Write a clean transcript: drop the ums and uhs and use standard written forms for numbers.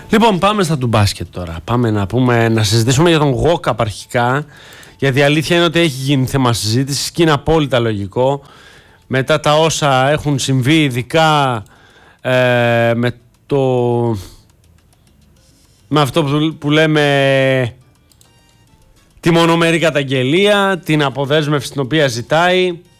Λοιπόν, πάμε στα του μπάσκετ τώρα. Πάμε να συζητήσουμε για τον Γόκαπ αρχικά. Γιατί η αλήθεια είναι ότι έχει γίνει θέμα συζήτησης και είναι απόλυτα λογικό. Μετά τα όσα έχουν συμβεί, ειδικά με αυτό που λέμε τη μονομερή καταγγελία, την αποδέσμευση την οποία ζητάει.